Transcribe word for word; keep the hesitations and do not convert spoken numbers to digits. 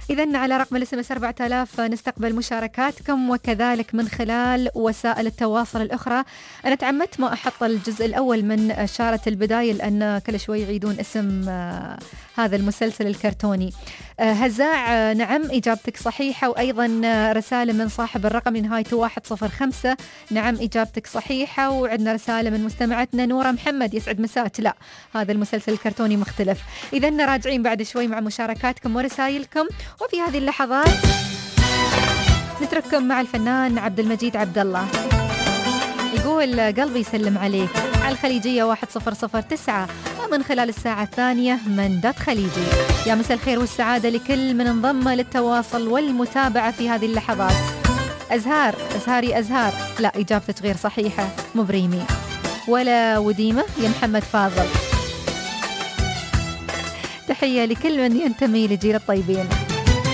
إذن على رقم الاس ام اس أربعة آلاف نستقبل مشاركاتكم وكذلك من خلال وسائل التواصل الأخرى. أنا تعمدت ما أحط الجزء الأول من شارة البداية لأن كل شوي يعيدون اسم هذا المسلسل الكرتوني. هزاع نعم إجابتك صحيحة، وأيضا رسالة من صاحب الرقم نهايته واحد صفر خمسة نعم إجابتك صحيحة. وعندنا رسالة من مستمعتنا نورة محمد يسعد مساك، لا هذا المسلسل الكرتوني مختلف. إذن راجعين بعد شوي مع مشاركاتكم ورسائلكم، وفي هذه اللحظات نترككم مع الفنان عبد المجيد عبد الله. يقول قلبي يسلم عليك على الخليجية واحد صفر صفر تسعة ومن خلال الساعة الثانية من دات خليجي. يا مساء الخير والسعادة لكل من انضم للتواصل والمتابعة في هذه اللحظات. أزهار أزهاري أزهار، لا إجابتك غير صحيحة، مبريمي ولا وديمة يا محمد فاضل. تحية لكل من ينتمي لجيل الطيبين.